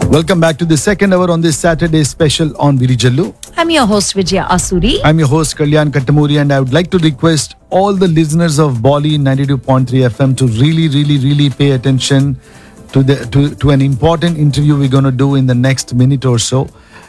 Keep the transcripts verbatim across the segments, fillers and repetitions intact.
Welcome back to the second hour on this Saturday special on Virijallu. I'm your host Vijaya Asuri. I'm your host Kalyan Kattamuri, and I would like to request all the listeners of Bolly ninety-two point three F M to really, really, really pay attention to the to, to an important interview we're going to do in the next minute or so.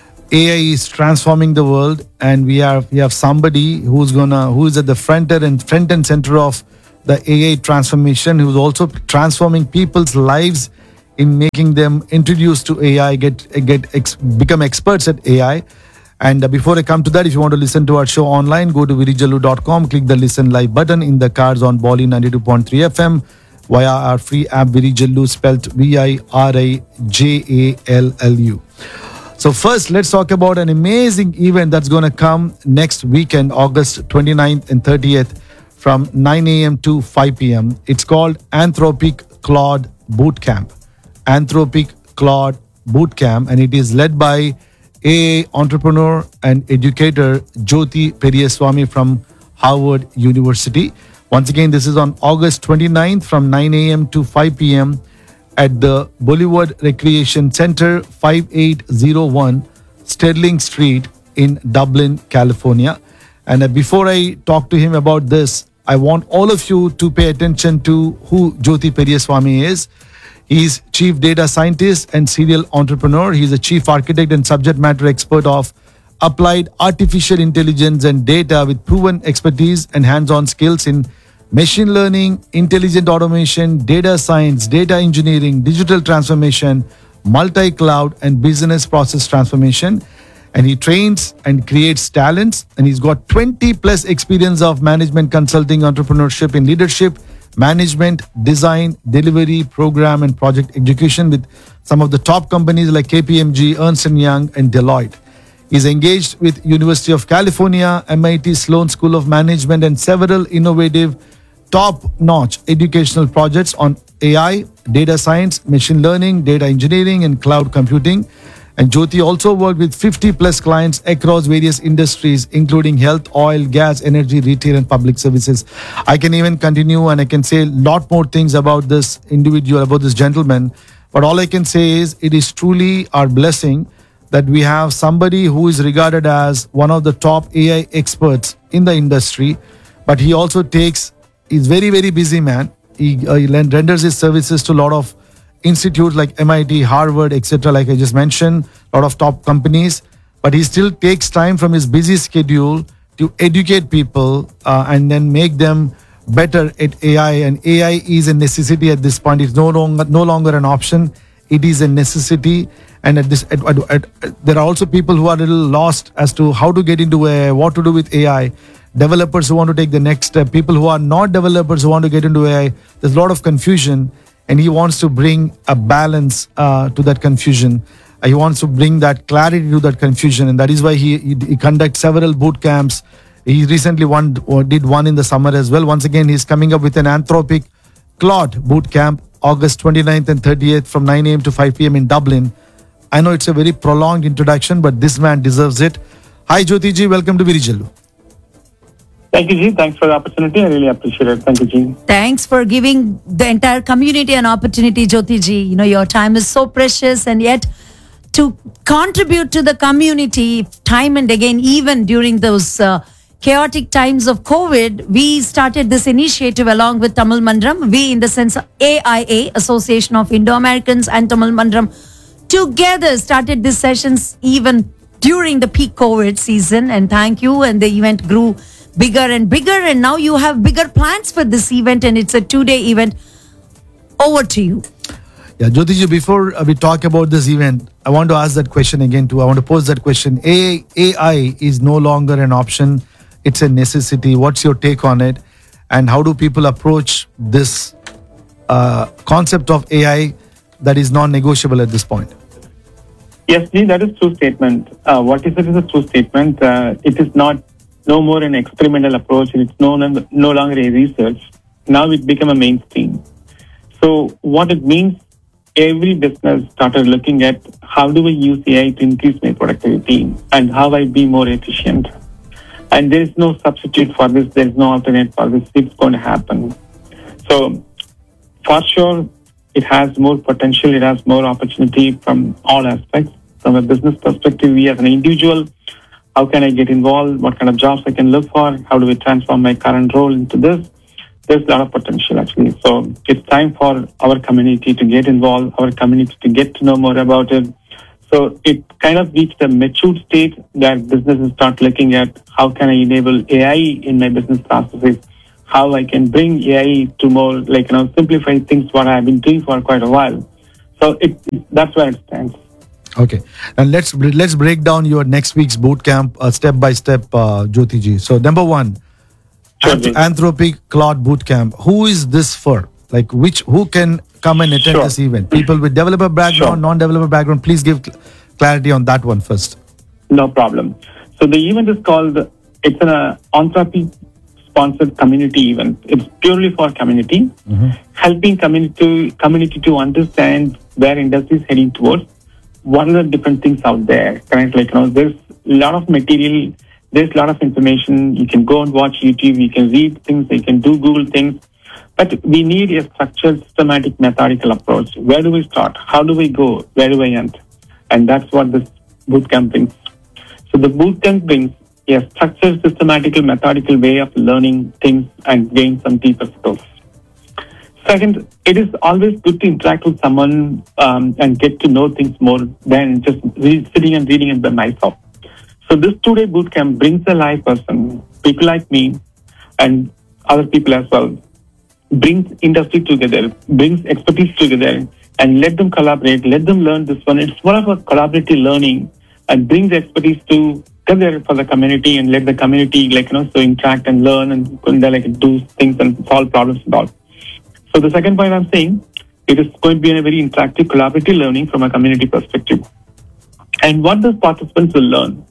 A I is transforming the world, and we have we have somebody who's gonna who is at the front and front and center of the A I transformation, who's also transforming people's lives in making them introduced to A I, get get ex, become experts at A I. And uh, before I come to that, if you want to listen to our show online, go to virijallu dot com, click the listen live button in the cards on Bolly ninety-two point three F M via our free app Virijallu, spelled V I R I J A L L U. So first, let's talk about an amazing event that's going to come next weekend, August twenty-ninth and thirtieth from nine a.m. to five p.m. It's called Anthropic Claude Bootcamp. Anthropic Claude Bootcamp, and it is led by A I entrepreneur and educator Jyoti Periyaswamy from Harvard University. Once again, this is on August twenty-ninth from nine a.m. to five p.m. at the Boulevard Recreation Center, fifty-eight oh one Sterling Street in Dublin, California. And uh, before I talk to him about this, I want all of you to pay attention to who Jyoti Periyaswamy is. He's chief data scientist and serial entrepreneur. He's a chief architect and subject matter expert of applied artificial intelligence and data with proven expertise and hands-on skills in machine learning, intelligent automation, data science, data engineering, digital transformation, multi-cloud, and business process transformation. And he trains and creates talents. And he's got twenty plus experience of management consulting, entrepreneurship in leadership, management, design, delivery, program, and project execution with some of the top companies like K P M G, Ernst and Young, and Deloitte. He's engaged with University of California, M I T Sloan School of Management, and several innovative, top-notch educational projects on A I, data science, machine learning, data engineering, and cloud computing. And Jyoti also worked with fifty plus clients across various industries, including health, oil, gas, energy, retail, and public services. I can even continue and I can say a lot more things about this individual, about this gentleman. But all I can say is it is truly our blessing that we have somebody who is regarded as one of the top A I experts in the industry. But he also takes, he's very, very busy man. He, uh, he renders his services to a lot of institutes like M I T, Harvard, et cetera, like I just mentioned, a lot of top companies. But he still takes time from his busy schedule to educate people uh, and then make them better at A I. And A I is a necessity at this point. It's no longer no longer an option. It is a necessity. And at this, at, at, at, there are also people who are a little lost as to how to get into A I, what to do with A I. Developers who want to take the next step, people who are not developers who want to get into A I. There's a lot of confusion. And he wants to bring a balance uh, to that confusion. Uh, he wants to bring that clarity to that confusion. And that is why he, he, he conducts several boot camps. He recently one, or did one in the summer as well. Once again, he's coming up with an Anthropic Claude boot camp, August twenty-ninth and thirtieth from nine a.m. to five p.m. in Dublin. I know it's a very prolonged introduction, but this man deserves it. Hi, Jyoti ji. Welcome to Virijallu. Thank you, Ji. Thanks for the opportunity. I really appreciate it. Thank you, Ji. Thanks for giving the entire community an opportunity, Jyoti ji. You know, your time is so precious, and yet to contribute to the community time and again, even during those uh, chaotic times of COVID, we started this initiative along with Tamil Mandram. We, in the sense of A I A, Association of Indo-Americans, and Tamil Mandram, together started these sessions even during the peak COVID season. And thank you. And the event grew bigger and bigger, and now you have bigger plans for this event, and it's a two-day event. Over to you. Yeah, Jyoti ji, before we talk about this event, I want to ask that question again too. I want to pose that question. A I is no longer an option. It's a necessity. What's your take on it? And how do people approach this uh, concept of A I that is non-negotiable at this point? Yes, Ji, that is true statement. Uh, what is it is a true statement. Uh, it is not no more an experimental approach, and it's no, no longer a research. Now it become a mainstream. So what it means, every business started looking at how do we use A I to increase my productivity and how I be more efficient. And there is no substitute for this. There is no alternate for this. It's going to happen. So for sure, it has more potential, it has more opportunity from all aspects. From a business perspective, we as an individual, how can I get involved? What kind of jobs I can look for? How do we transform my current role into this? There's a lot of potential actually. So it's time for our community to get involved, our community to get to know more about it. So it kind of reached a matured state that businesses start looking at how can I enable A I in my business processes, how I can bring A I to more like, you know, simplify things what I've been doing for quite a while. So it that's where it stands. Okay, and let's let's break down your next week's boot camp uh, step by step, uh, Jyoti ji. So number one, Sure, Anth- Jay. Anthropic Cloud Boot Camp. Who is this for? Like, which who can come and attend Sure. this event? People with developer background, Sure. non-developer background. Please give cl- clarity on that one first. No problem. So the event is called, it's an uh, Anthropic sponsored community event. It's purely for community, helping community, community to understand where industry is heading towards. What are the different things out there? Correct? Like, you know, there's a lot of material, there's a lot of information. You can go and watch YouTube, you can read things, you can do Google things. But we need a structured, systematic, methodical approach. Where do we start? How do we go? Where do we end? And that's what this bootcamp brings. So the bootcamp brings a structured, systematical, methodical way of learning things and gain some deeper skills. Second, it is always good to interact with someone um, and get to know things more than just re- sitting and reading it by myself. So this two-day bootcamp brings a live person, people like me and other people as well, brings industry together, brings expertise together, and let them collaborate, let them learn this one. It's one of a collaborative learning and brings expertise to together for the community and let the community, like, you know, so interact and learn and, and like do things and solve problems and all. So the second point I'm saying, it is going to be a very interactive, collaborative learning from a community perspective. And what the participants will learn,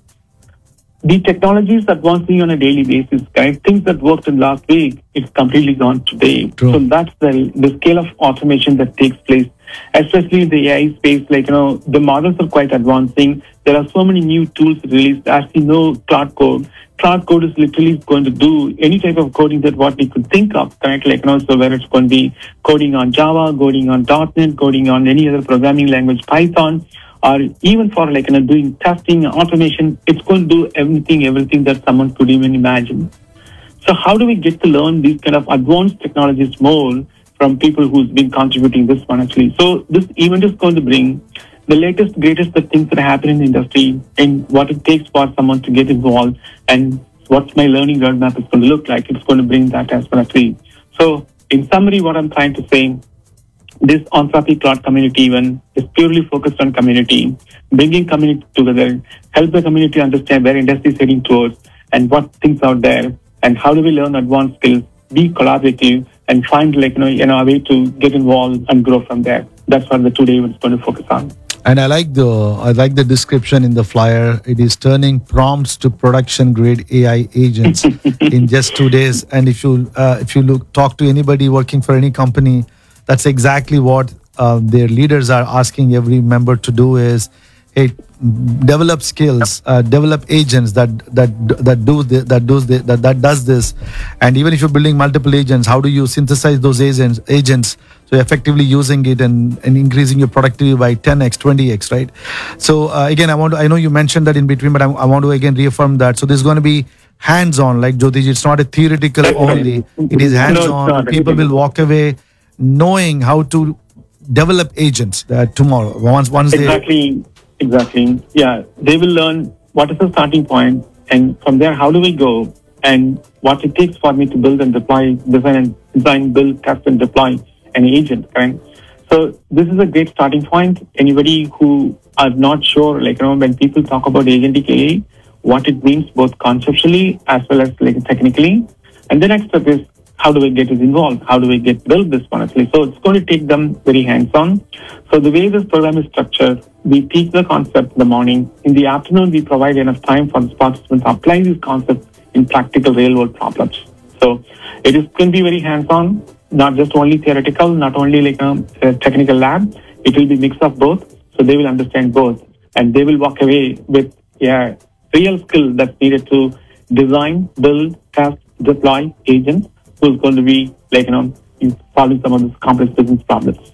the technology is advancing on a daily basis, right? Things that worked in last week, it's completely gone today. True. So that's the the scale of automation that takes place, especially in the A I space. Like, you know, the models are quite advancing. There are so many new tools released. As you know, Cloud Code. Cloud Code is literally going to do any type of coding that what we could think of, correct? Like, you know, so whether it's going to be coding on Java, coding on .NET, coding on any other programming language, Python, or even for like, you know, doing testing, automation, it's going to do everything, everything that someone could even imagine. So how do we get to learn these kind of advanced technologies more from people who's been contributing this one actually? So this event is going to bring the latest, greatest the things that happen in the industry and what it takes for someone to get involved and what my learning roadmap is going to look like. It's going to bring that as well actually. So in summary, what I'm trying to say, this Anthropic Cloud community event is purely focused on community, bringing community together, help the community understand where industry is heading towards and what things out there and how do we learn advanced skills, be collaborative and find like, you know, you know, a way to get involved and grow from there. That's what the two-day event is going to focus on. And I like the I like the description in the flyer. It is turning prompts to production grade A I agents in just two days. And if you uh, if you look talk to anybody working for any company, that's exactly what uh, their leaders are asking every member to do is, hey, develop skills, uh, develop agents that that that do the, that does the, that that does this. And even if you're building multiple agents, how do you synthesize those agents agents so you're effectively using it and, and increasing your productivity by ten x, twenty x, right? So uh, again, I want to, I know you mentioned that in between, but I, I want to again reaffirm that. So this is going to be hands-on, like Jyotiji. It's not a theoretical only. It is hands-on. not. People will walk away knowing how to develop agents uh, tomorrow. Once once they Exactly, exactly. Yeah, they will learn what is the starting point, and from there, how do we go, and what it takes for me to build and deploy, design and design, build, test, and deploy an agent. Right. So this is a great starting point. Anybody who are not sure, like, you know, when people talk about agentic A I, what it means both conceptually as well as like technically, and the next step is, how do we get it involved? How do we get build this one actually? So it's going to take them very hands-on. So the way this program is structured, we teach the concept in the morning. In the afternoon, we provide enough time for the participants to apply these concepts in practical real-world problems. So it is going to be very hands-on, not just only theoretical, not only like a, a technical lab. It will be mix of both. So they will understand both, and they will walk away with yeah, real skill that's needed to design, build, test, deploy agents who's going to be like, you know, solving some of these complex business problems.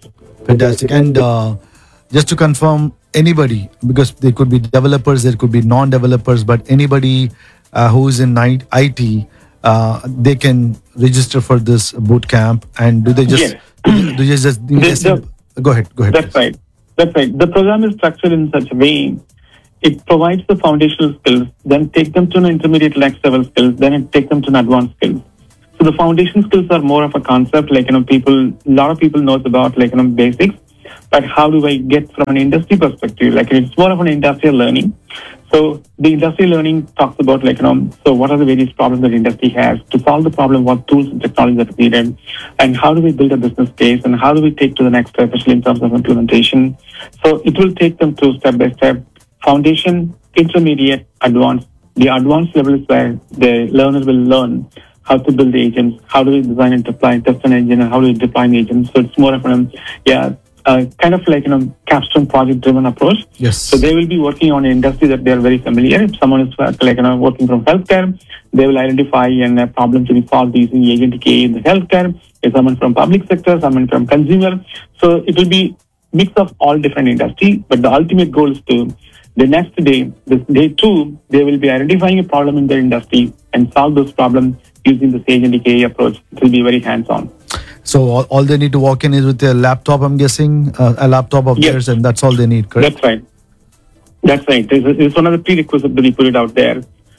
Fantastic. And uh, just to confirm, anybody, because there could be developers, there could be non-developers, but anybody uh, who is in I- IT, uh, they can register for this boot camp. And do they just Yes. do they just do they The- just- go ahead, go ahead. That's please. right. That's right. The program is structured in such a way it provides the foundational skills, then take them to an intermediate next level skills, then it take them to an advanced skills. So the foundation skills are more of a concept, like, you know, people, a lot of people knows about, like, you know, basics, but how do I get from an industry perspective? Like, it's more of an industrial learning. So the industrial learning talks about, like, you know, so what are the various problems that industry has? To solve the problem, what tools and technology that are needed? And how do we build a business case? And how do we take to the next step, especially in terms of implementation? So it will take them through step by step. Foundation, intermediate, advanced. The advanced level is where the learner will learn how to build the agents, how do we design and deploy, test an engine, and how do we deploy an agent. So it's more of a, yeah, uh, kind of like, you know, capstone project driven approach. Yes. So they will be working on an industry that they are very familiar. If someone is uh, like, you know, working from healthcare, they will identify and a problem to be solved using agentic A I in the healthcare. If someone from public sector, someone from consumer. So it will be mix of all different industry, but the ultimate goal is to the next day, this day two, they will be identifying a problem in their industry and solve those problems using the agentic A I approach. It will be very hands-on. So all, all they need to walk in is with their laptop, I'm guessing, uh, a laptop of Yes. theirs, and that's all they need, correct? That's right. That's right. It's, it's one of the prerequisites that we put it out there.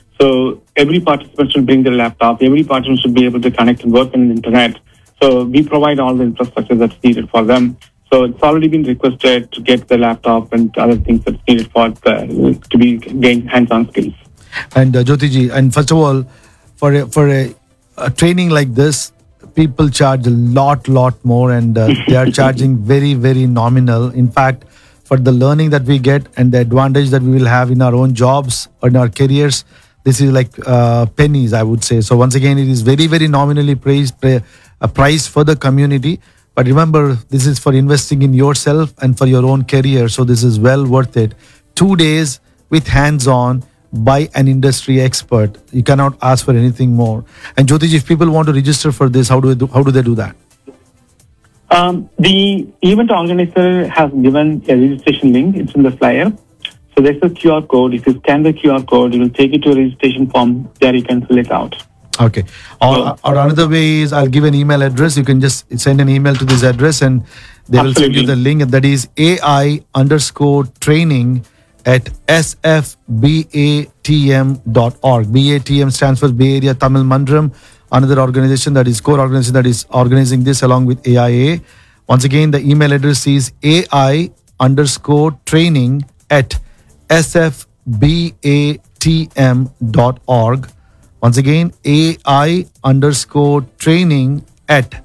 So every participant should bring their laptop. Every participant should be able to connect and work on the internet. So we provide all the infrastructure that's needed for them. So it's already been requested to get the laptop and other things that's needed for the, to be gain hands-on skills. And uh, Jyotiji, and first of all, for a, for a, a training like this, people charge a lot, lot more, and uh, they are charging very, very nominal. In fact, for the learning that we get and the advantage that we will have in our own jobs or in our careers, this is like uh, pennies, I would say. So once again, it is very, very nominally priced, a price for the community. But remember, this is for investing in yourself and for your own career. So this is well worth it. Two days with hands-on by an industry expert. You cannot ask for anything more. And Jyotiji, if people want to register for this, how do they do, how do they do that? Um, the event organizer has given a registration link. It's in the flyer. So there's a Q R code. If you scan the Q R code, it will take you to a registration form. There you can fill it out. Okay. Or, or another way is I'll give an email address. You can just send an email to this address and they will send you Absolutely. the link. And that is A I underscore training at S F B A T M dot org. B A T M stands for Bay Area Tamil Mandram, another organization that is core organization that is organizing this along with A I A. Once again, the email address is A I underscore training at S F B A T M dot org. Once again, A I underscore training at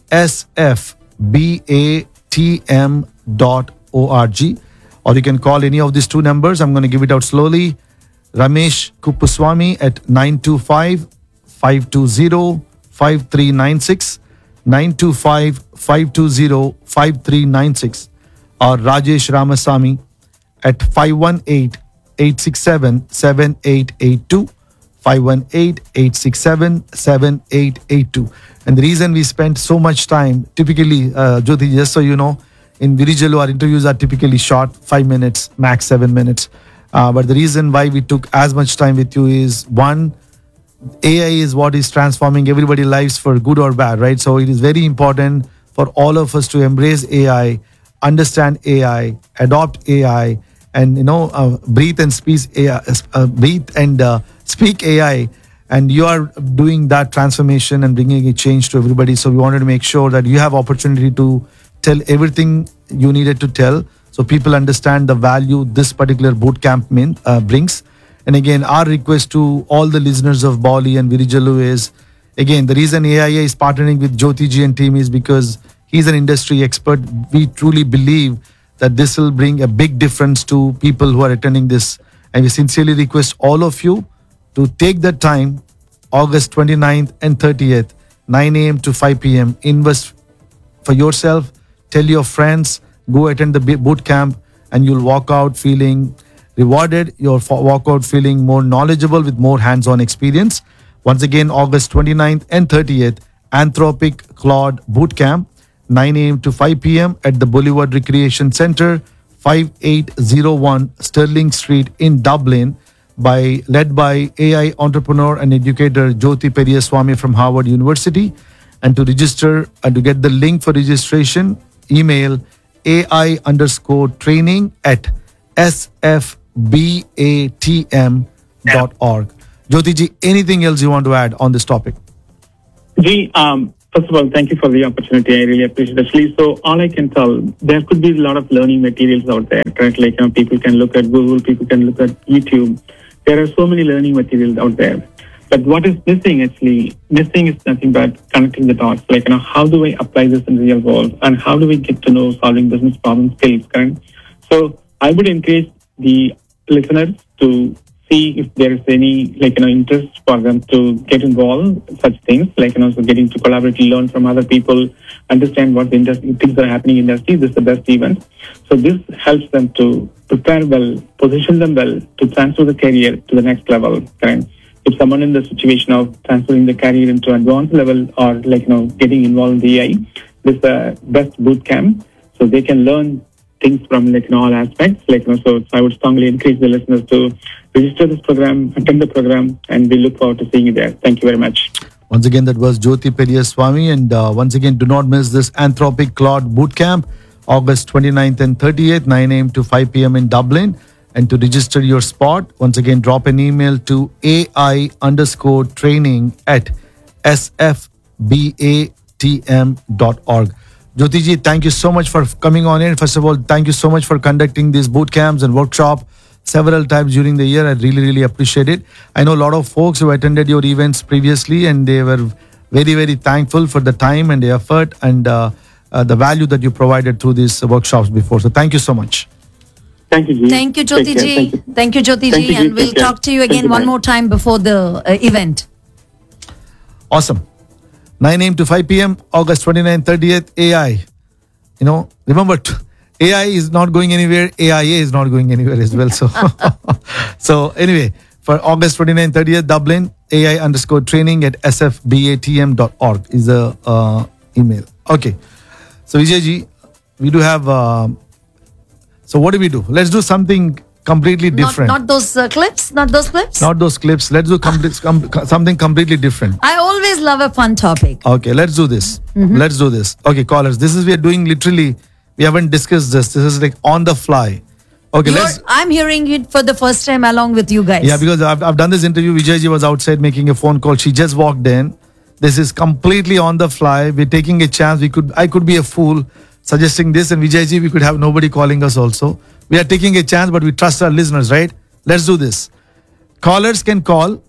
S F B A T M dot org. Or you can call any of these two numbers. I'm going to give it out slowly. Ramesh Kuppuswamy at nine two five, five two zero, five three nine six, nine two five, five two zero, five three nine six. Or Rajesh Ramasamy at five one eight, eight six seven, seven eight eight two. five one eight, eight six seven, seven eight eight two. And the reason we spent so much time, typically, uh, Jyoti, just so you know, in Virijalu, our interviews are typically short, five minutes, max seven minutes. Uh, but the reason why we took as much time with you is, one, A I is what is transforming everybody's lives for good or bad, right? So it is very important for all of us to embrace A I, understand A I, adopt A I, and you know, uh, breathe and speak A I, uh, breathe and uh, speak A I. And you are doing that transformation and bringing a change to everybody. So we wanted to make sure that you have opportunity to tell everything you needed to tell, so people understand the value this particular bootcamp mean, uh, brings. And again, our request to all the listeners of Bali and Virijalu is, again, the reason A I A is partnering with Jyotiji and team is because he's an industry expert. We truly believe that this will bring a big difference to people who are attending this. And we sincerely request all of you to take that time, August twenty-ninth and thirtieth, nine a.m. to five p.m. Invest for yourself, tell your friends, go attend the b- boot camp, and you'll walk out feeling rewarded. You'll f- walk out feeling more knowledgeable with more hands-on experience. Once again, August twenty-ninth and thirtieth, Anthropic Cloud Bootcamp, nine a.m. to five p.m. at the Boulevard Recreation Center, five eight zero one Sterling Street in Dublin, by led by A I entrepreneur and educator Jyoti Periyaswamy from Harvard University. And to register and to get the link for registration, email AI underscore training at sfbatm dot org. Jyoti ji, anything else you want to add on this topic? G, um, first of all, thank you for the opportunity. I really appreciate it. Actually, so all I can tell, there could be a lot of learning materials out there, right? Like, you know, people can look at Google, people can look at YouTube. There are so many learning materials out there. But what is missing, actually, missing is nothing but connecting the dots. Like, you know, how do I apply this in the real world? And how do we get to know solving business problem skills, correct? So I would encourage the listeners to see if there is any, like, you know, interest for them to get involved in such things, like, you know, so getting to collaborate, learn from other people, understand what the industry, things that are happening in the industry. This is the best event. So this helps them to prepare well, position them well to transfer the career to the next level, correct? If someone in the situation of transferring the career into advanced level or, like, you know, getting involved in the A I, this is the best boot camp. So they can learn things from, like, you know, all aspects. Like, you know, so I would strongly encourage the listeners to register this program, attend the program, and we look forward to seeing you there. Thank you very much. Once again, that was Jyoti Periyaswamy. And uh, once again, do not miss this Anthropic Claude Bootcamp, August twenty-ninth and thirtieth, nine a.m. to five p.m. in Dublin. And to register your spot, once again, drop an email to AI underscore training at sfbatm dot org. Jyoti ji, thank you so much for coming on in. First of all, thank you so much for conducting these boot camps and workshop several times during the year. I really, really appreciate it. I know a lot of folks who attended your events previously, and they were very, very thankful for the time and the effort and uh, uh, the value that you provided through these workshops before. So thank you so much. Thank you, G. Thank you, Jyoti Take care. ji. Thank you. Thank you, Jyoti Thank ji. you, And G. we'll Take care. talk to you Thank again you, one bye. more time before the uh, event. Awesome. nine a.m. to five p.m. August twenty-ninth, thirtieth, A I. You know, remember, t- A I is not going anywhere. A I A is not going anywhere as well. So, so anyway, for August twenty-ninth, thirtieth, Dublin, A I underscore training at sfbatm dot org is the uh, email. Okay. So, Vijay ji, we do have. Uh, so, what do we do? Let's do something completely Not, different. not those uh, clips. Not those clips. Not those clips. Let's do complete, com- something completely different. I always love a fun topic. Okay, let's do this. Let's do this. Okay, callers, this is we are doing literally. We haven't discussed this. This is like on the fly. Okay, You're- let's. I'm hearing it for the first time along with you guys. Yeah, because I've, I've done this interview. Vijay ji was outside making a phone call. She just walked in. This is completely on the fly. We're taking a chance. We could. I could be a fool suggesting this, and Vijay ji, we could have nobody calling us also. We are taking a chance, but we trust our listeners, right? Let's do this. Callers can call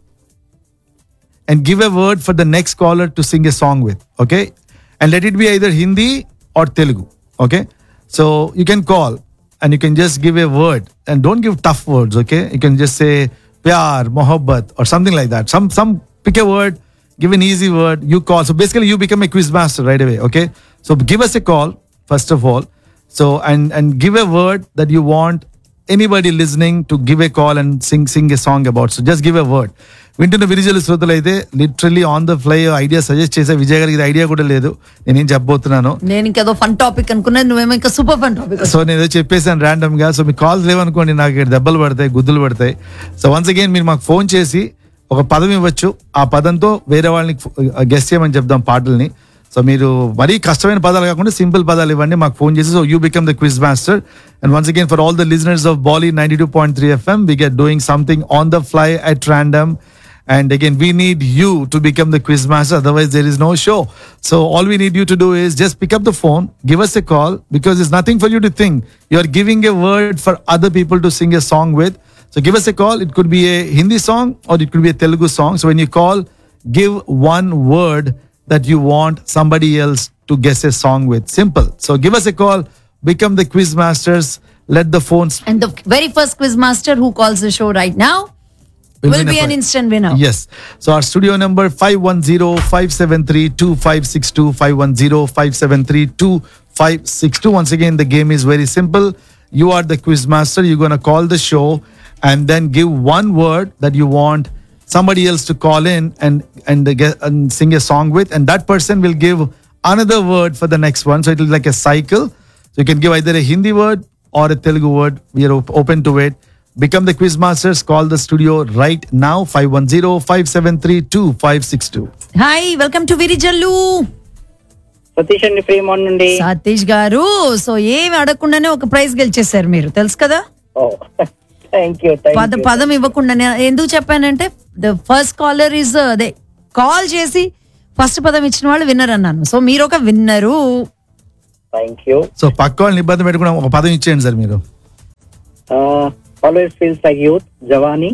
and give a word for the next caller to sing a song with. Okay, and let it be either Hindi or Telugu. Okay, so you can call and you can just give a word, and don't give tough words. Okay, you can just say pyar, mohabbat, or something like that. Some some pick a word, give an easy word. You call. So basically, you become a quiz master right away. Okay, so give us a call first of all. So and and give a word that you want anybody listening to give a call and sing sing a song about. So just give a word. వింటున్న విరిజల శ్రోతలు అయితే literally on the fly idea suggest చేసే విజయ్ గారికి ఇది idea కూడా లేదు నేనేం చెప్పబోతున్నాను. నేను ఇంకేదో ఫన్ టాపిక్ అనుకున్నాను, నువ్వేమో ఇంకా సూపర్ ఫన్ టాపిక్. సో నేను ఏదో చెప్పేసాను ర్యాండమ్ గా. సో మీ కాల్స్ లేవనుకోండి, నాకు ఇక్కడ దెబ్బలు పడతాయి, గుద్దులు పడతాయి. సో వన్స్ అగైన్ మీరు మాకు ఫోన్ చేసి ఒక పదం ఇవ్వచ్చు. ఆ పదంతో వేరే వాళ్ళని గెస్ట్ చేయమని చెప్దాం పాటల్ని. సో మీరు మరీ కష్టమైన పదాలు కాకుండా సింపుల్ పదాలు ఇవ్వండి, మాకు ఫోన్ చేసి. So you become the quiz master. And once again for all the listeners of Bali ninety two point three FM, we get doing something on the fly at random. And again, we need you to become the quiz master. Otherwise, there is no show. So all we need you to do is just pick up the phone, give us a call, because there's nothing for you to think. You are giving a word for other people to sing a song with. So give us a call. It could be a Hindi song or it could be a Telugu song. So when you call, give one word that you want somebody else to guess a song with. Simple. So give us a call, become the quiz masters. Let the phones. And the very first quiz master who calls the show right now will win a be an prize. instant winner. Yes. So our studio number five one zero, five seven three, two five six two, five one zero, five seven three, two five six two. Once again, the game is very simple. You are the quiz master. You're going to call the show and then give one word that you want somebody else to call in and and, get, and sing a song with, and that person will give another word for the next one. So it is like a cycle. So you can give either a Hindi word or a Telugu word. We are op- open to it. Become the quiz masters. Call the studio right now. five one zero, five seven three, two five six two. Hi welcome to Virijallu. Satish అండి Freeman నుండి. సతీష్ గారు, so ఏమి అడగకుండానే ఒక praise గెలిచేశారు మీరు, తెలుసు కదా. Thank you. పద పదం ఇవ్వకుండానే. ఎందుకు చెప్పానంటే ద ఫస్ట్ కాలర్ ఇస్ అదే కాల్ చేసి ఫస్ట్ పదం ఇచ్చిన వాళ్ళు విన్నర్ అన్నాను. సో మీరు ఒక విన్నరు. Thank you. సో పక్క వాళ్ళని ఇబ్బంది పెట్టుకున్నా ఒక పదం ఇచ్చేయండి సార్ మీరు. Always feels like youth, జవానీ.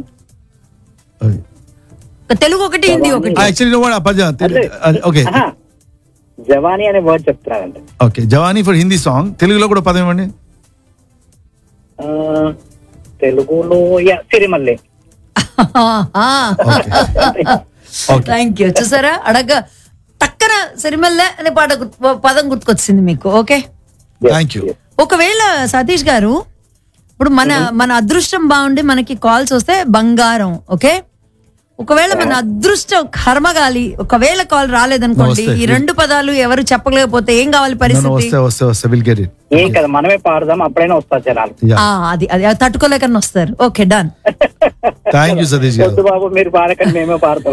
Telugu ఒకటి, హిందీ ఒకటి. యాక్చువల్లీ ఆ పదం ఓకే జవానీ అనే వర్డ్ చెప్తున్నానండి. Okay, జవానీ for Hindi song. తెలుగులో కూడా పదం ఇవ్వండి. తెలుగులో యా సిరిమల్లె. Thank you. చూసారా, అడగ టక్కన సిరిమల్లె అనే పాట గుర్తు- పదం గుర్తుకొచ్చింది మీకు. Okay, thank you. ఒకవేళ సతీష్ గారు ఇప్పుడు మన మన అదృష్టం బాగుండి మనకి కాల్స్ వస్తే బంగారం. ఓకే, ఒకవేళ మన అదృష్టం కర్మగాలి ఒకవేళ కాల్ రాలేదనుకోండి, వస్తాయి. ఈ రెండు పదాలు ఎవరు చెప్పలేకపోతే ఏం కావాలి No, no, పరిస్థితి? వస్తే వస్తే వస్తే విల్ గెట్ ఇట్. ఏం కదా, మనమే పాడదాం, అప్పుడైనా వస్తారు జనాలు. ఆ, అది అది అది తట్టుకోలేకన్నా వస్తారు. Okay, done. Thank you Satish గారు. వద్దు బాబు, మీరు పాడకండి, మేమే పాడతాం.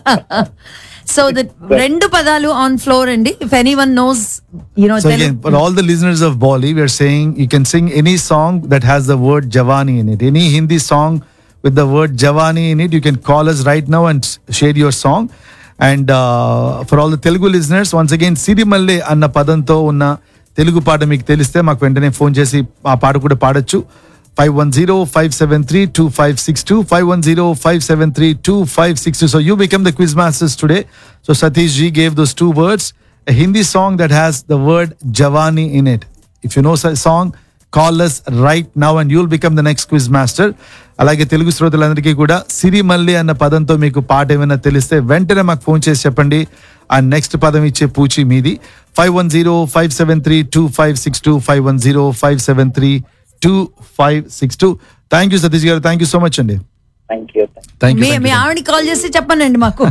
సో ద రెండు పదాలు ఆన్ ఫ్లోర్ అండి. If anyone nose, you know, So again, for all the listeners of Bolly, we are saying you can sing any song that has the word Javani in it. Any Hindi song with the word Javani in it, you can call us right now and share your song. And uh, for all the Telugu listeners, once again, Sirimalle anna padanto unna Telugu paada meeku teliste maaku ventane phone chesi aa paada kuda paadachu. five one zero, five seven three, two five six two, five one zero, five seven three, two five six two. So you become the quiz masters today. So Satish ji gave those two words, a Hindi song that has the word Javani in it. If you know such song, call us right now and you'll become the next quiz master. అలాగే తెలుగు శ్రోతలందరికీ కూడా సిరిమల్లి అన్న పదంతో మీకు పాట ఏమైనా తెలిస్తే వెంటనే మాకు ఫోన్ చేసి చెప్పండి. ఆ నెక్స్ట్ పదం ఇచ్చే పూచి మీది. Five one zero five seven three two five six two five one zero five seven three two five six two. Thank you Satish గారు, థ్యాంక్ యూ సో మచ్ అండి. Thank you. Thank me me you. ఆవిడని call చేసి చెప్పండి మాకు.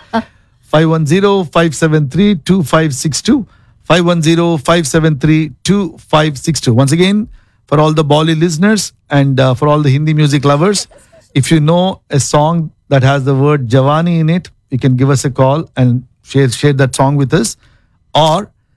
five one zero, five seven three, two five six two, five one zero, five seven three, two five six two. Once again, for all the Bolly listeners and uh, for all the Hindi music lovers, if you know a song that has the word Javani in it, you can give us a call and share share that song with us. Or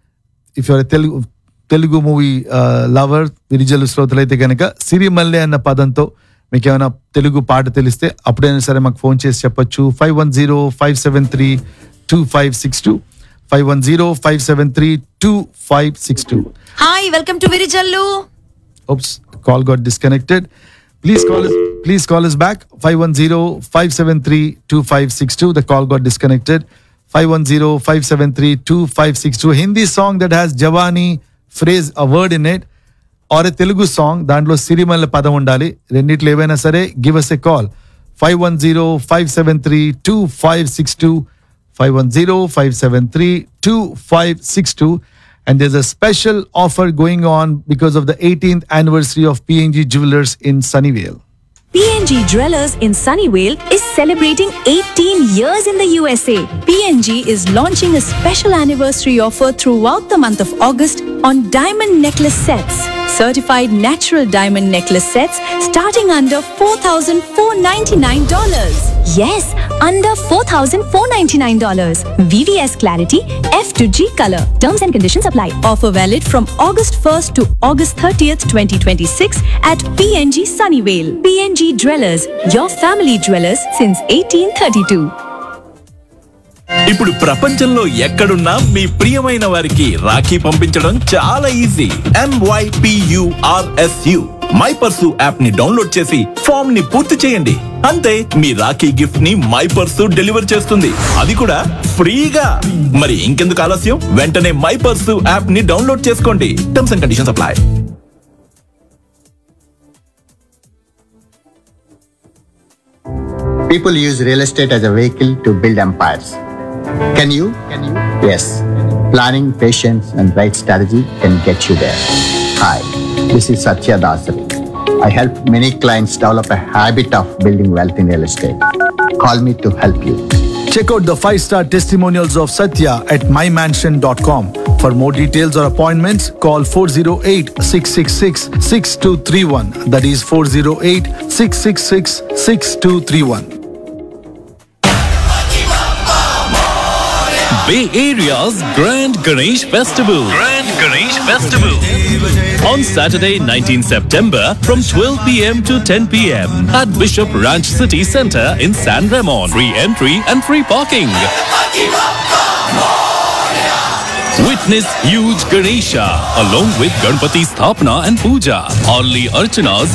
if you're a Telugu Telugu movie uh, lover, Virijallu శ్రోతలైతే కనుక సిరిమల్లె అన్న పదంతో మీకు ఏమైనా తెలుగు పాట తెలిస్తే అప్పుడైనా సరే మాకు ఫోన్ చేసి చెప్పొచ్చు. Five one zero five seven three two five six two, five one zero five seven three two five six two. Hi, welcome to Virijallu. Oops, call got disconnected. Please call us. Please call us back. five one zero, five seven three, two five six two. The call got disconnected. five one zero, five seven three, two five six two. Hindi song that has Javani phrase, a word in it, or a Telugu song దాంట్లో సిరిమల్ల పదం ఉండాలి. రెండిట్లో ఏవైనా సరే give us a call. five one zero, five seven three, two five six two, five one zero, five seven three, two five six two. And there's a special offer going on because of the eighteenth anniversary of P N G Jewelers in Sunnyvale. P N G Jewelers in Sunnyvale is celebrating eighteen years in the U S A. P N G is launching a special anniversary offer throughout the month of August on diamond necklace sets. Certified natural diamond necklace sets starting under four thousand four hundred ninety-nine dollars. Yes, under four thousand four hundred ninety-nine dollars. V V S clarity, F to G color. Terms and conditions apply. Offer valid from August first to August thirtieth, twenty twenty-six at P N G Sunnyvale. P N G Jewelers, your family jewelers since eighteen thirty-two. ఇప్పుడు ప్రపంచంలో ఎక్కడున్నా మీ ప్రియమైన వారికి రాఖీ పంపించడం చాలా easy. MYPURSU my purse app ని download చేసి form ని పూర్తి చేయండి. అంతే, మీ రాఖీ గిఫ్ట్ ని మై పర్సు డెలివర్ చేస్తుంది, అది కూడా ఫ్రీగా. మరి ఇంకెందుకు ఆలస్యం, వెంటనే మై పర్సు యాప్ ని డౌన్లోడ్ చేసుకోండి. Terms and conditions apply. People use real estate as a vehicle to build empires. Can you? Can you? Yes. Planning, patience, and right strategy can get you there. Hi, this is Satya Dasari. I help many clients develop a habit of building wealth in real estate. Call me to help you. Check out the five-star testimonials of Satya at my mansion dot com. For more details or appointments, call four oh eight, six six six, six two three one. That is four oh eight, six six six, six two three one. Bay Area's Grand Ganesh Festival. Grand Ganesh Festival. On Saturday, nineteenth September from twelve p.m. to ten p.m. at Bishop Ranch City Center in San Ramon. Free entry and free parking. Witness huge Ganesha along with Ganpati Sthapana and Puja. Only Archanas